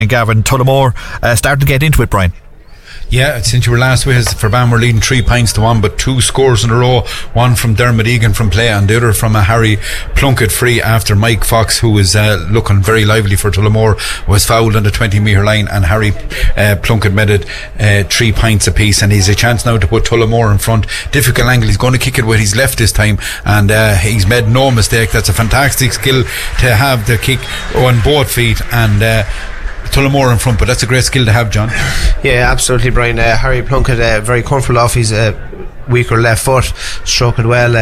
And Gavin, Tullamore started to get into it, Brian. Yeah, since you were last with us, Forban were leading 3-1, but 2 scores in a row. One from Dermot Egan from play, and the other from a Harry Plunkett free after Mike Fox, who was looking very lively for Tullamore, was fouled on the 20-metre line, and Harry Plunkett made it 3 points apiece, and he's a chance now to put Tullamore in front. Difficult angle, he's going to kick it with his left this time, and he's made no mistake. That's a fantastic skill to have the kick on both feet, and Tullamore in front, but that's a great skill to have, John. Yeah, absolutely, Brian. Harry Plunkett very comfortable off his weaker left foot, struck it well,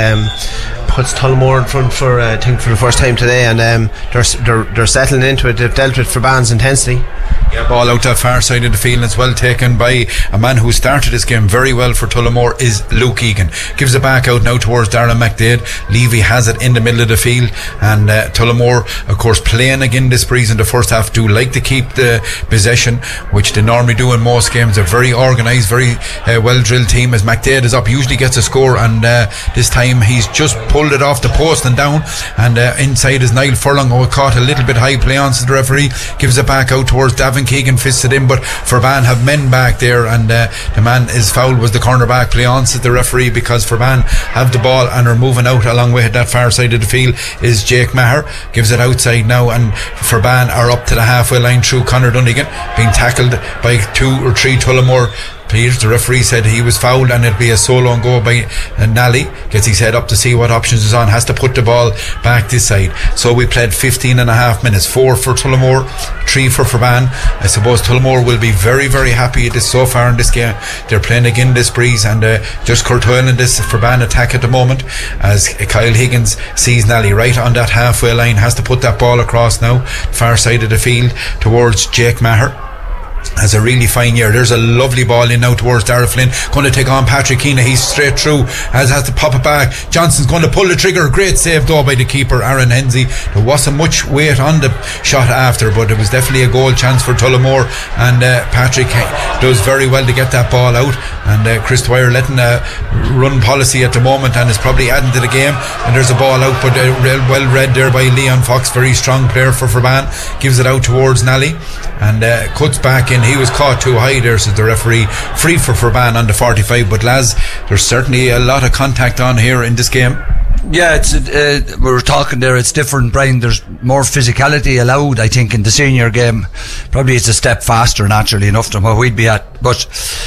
puts Tullamore in front for I think for the first time today, and they're settling into it. They've dealt with Forban's intensity. Yeah, ball out that far side of the field, and it's well taken by a man who started this game very well for Tullamore, is Luke Egan. Gives it back out now towards Darren McDade. Levy has it in the middle of the field, and Tullamore, of course, playing again this breeze in the first half, do like to keep the possession, which they normally do in most games. A very organised, very well drilled team, as McDade is up, usually gets a score, and this time he's just pulled it off the post and down, and inside is Niall Furlong, who caught a little bit high play on, so the referee gives it back out towards Davin Keegan, fists it in, but Forban have men back there, and the man is fouled was the cornerback play on, says the referee, because Forban have the ball and are moving out along with that far side of the field is Jake Maher, gives it outside now, and Forban are up to the halfway line through Conor Dunnigan, being tackled by 2 or 3 Tullamore players. The referee said he was fouled, and it'll be a solo and go by Nally. Gets his head up to see what options is on, has to put the ball back this side. So we played 15 and a half minutes, 4 for Tullamore, 3 for Forban. I suppose Tullamore will be very, very happy at this so far in this game. They're playing again this breeze, and just curtailing this Forban attack at the moment, as Kyle Higgins sees Nally right on that halfway line, has to put that ball across now, far side of the field towards Jake Maher. Has a really fine year. There's a lovely ball in now towards Darragh Flynn, going to take on Patrick Keena. He's straight through, has to pop it back. Johnson's going to pull the trigger. Great save though by the keeper, Aaron Hensley. There wasn't much weight on the shot after, but it was definitely a goal chance for Tullamore, and Patrick does very well to get that ball out, and Chris Dwyer letting a run policy at the moment, and is probably adding to the game, and there's a ball out, but well read there by Leon Fox, very strong player for Forban. Gives it out towards Nally, and cuts back in. He was caught too high there, says the referee. Free for Forban on the 45, but lads, there's certainly a lot of contact on here in this game. Yeah, it's we were talking there, it's different, Brian. There's more physicality allowed, I think, in the senior game. Probably it's a step faster, naturally enough, than what we'd be at, but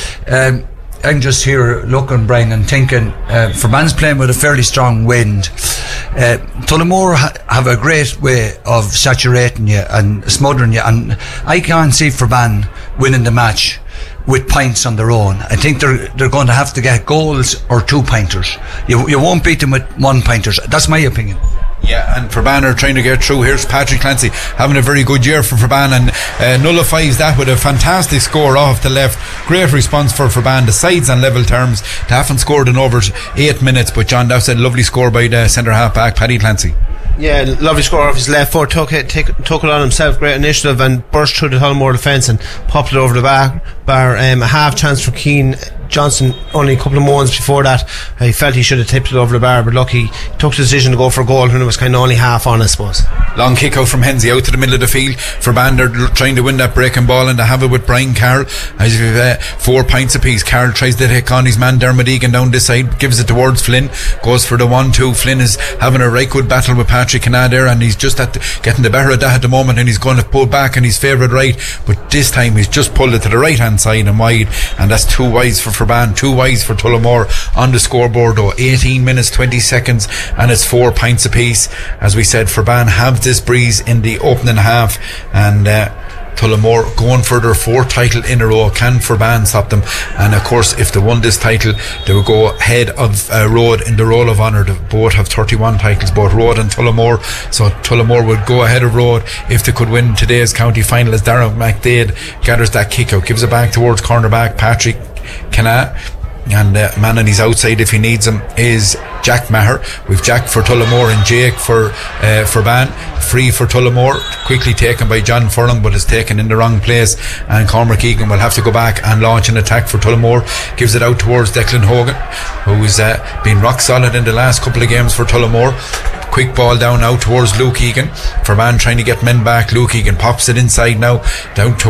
I'm just here looking, Brian, and thinking Forban's playing with a fairly strong wind. Tullamore have a great way of saturating you and smothering you, and I can't see Forban winning the match with points on their own. I think they're going to have to get goals or 2-pointers. You won't beat them with 1-pointers. That's my opinion. Yeah, and Forban are trying to get through. Here's Patrick Clancy having a very good year for Forban, and nullifies that with a fantastic score off the left. Great response for Forban. The sides on level terms, they haven't scored in over 8 minutes, but John, that's a lovely score by the centre half back Paddy Clancy. Yeah, lovely score off his left foot, took it on himself, great initiative, and burst through the Tullamore defence and popped it over the bar. A half chance for Keane Johnson only a couple of moments before that. I felt he should have tipped it over the bar, but look, he took the decision to go for a goal when it was kind of only half on, I suppose. Long kick out from Hensley out to the middle of the field. Forban, they're trying to win that breaking ball, and they have it with Brian Carroll. As 4 points apiece. Carroll tries to take on his man Dermot Egan down this side, gives it towards Flynn, goes for the 1-2. Flynn is having a right good battle with Patrick Canad there, and he's just getting the better of that at the moment, and he's going to pull back in his favourite right, but this time he's just pulled it to the right hand side and wide, and that's 2 wides for Forban, 2 wides for Tullamore on the scoreboard though. 18 minutes 20 seconds, and it's 4 points apiece. As we said, Forban have this breeze in the opening half, and Tullamore going for their 4th title in a row. Can Forban stop them? And of course, if they won this title, they would go ahead of Road in the Roll of Honour. They both have 31 titles, both Road and Tullamore, so Tullamore would go ahead of Road if they could win today's county final, as Darragh McDade gathers that kick out, gives it back towards cornerback Patrick Canna, and man on his outside if he needs him is Jack Maher. We've Jack for Tullamore and Jake for Ban. Free for Tullamore, quickly taken by John Furlong, but is taken in the wrong place, and Cormac Egan will have to go back and launch an attack for Tullamore. Gives it out towards Declan Hogan, who's been rock solid in the last couple of games for Tullamore. Quick ball down out towards Luke Egan. For Man trying to get men back. Luke Egan pops it inside now down to